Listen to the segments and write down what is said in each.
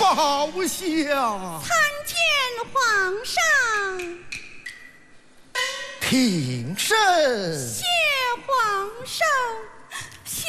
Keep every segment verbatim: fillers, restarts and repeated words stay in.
报下。 参见皇上。 平身。 谢皇上。相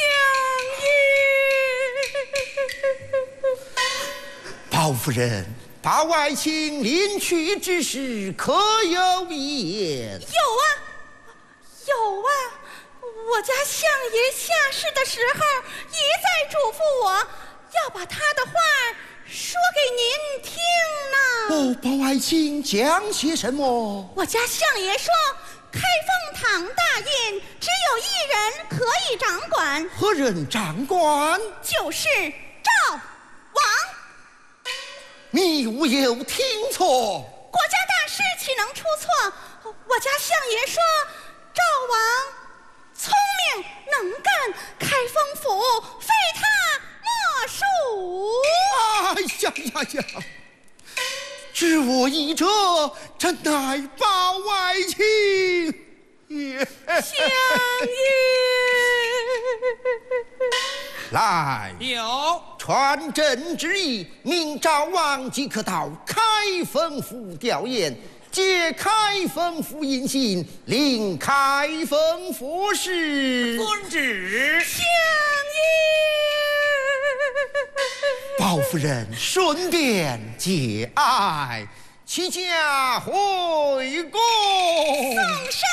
爷。 包夫人，把外卿临去之事可有一言？ 有啊，有啊。我家相爷下世的时候一再嘱咐我要把他的话说给您听呢。 哦，包爱卿讲些什么？ 我家相爷说，开封堂大印只有一人可以掌管。 何人掌管？ 就是赵王。 你无有听错。 国家大事岂能出错？我家相爷说，赵王聪明能干，开封府非他莫属。 哎呀呀呀！知我一者，真乃包爱卿也。 相爷， 来， 有传朕旨意，命赵王即刻到开封府吊唁。接开封府印信，领开封府事。 遵旨。 相爷， 包夫人顺便节哀，齐家回宫。 送上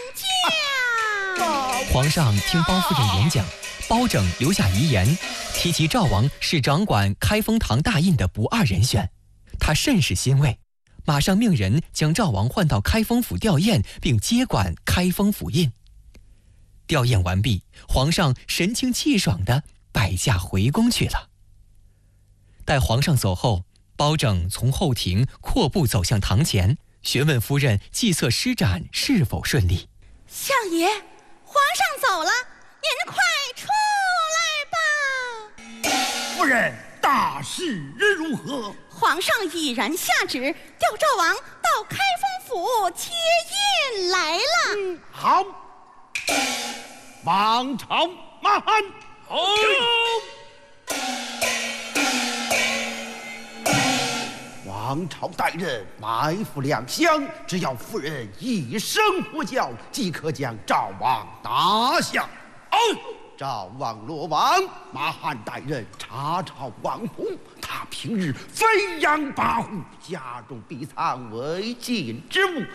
驾。 皇上听包夫人演讲，包拯留下遗言，提及赵王是掌管开封堂大印的不二人选，他甚是欣慰。马上命人将赵王唤到开封府吊唁，并接管开封府印。吊唁完毕，皇上神清气爽地摆驾回宫去了。待皇上走后，包拯从后庭阔步走向堂前，询问夫人计策施展是否顺利。 相爷，皇上走了，您快出来吧。 夫人，大事如何？ 皇上已然下旨，调赵王到开封府接印来了。 嗯、好，王朝马汉。好。王朝大人埋伏两乡，只要夫人一声呼叫，即可将赵王拿下。哦，赵王落网，马汉大人查抄王府。他平日飞扬跋扈，家中必藏违禁之物，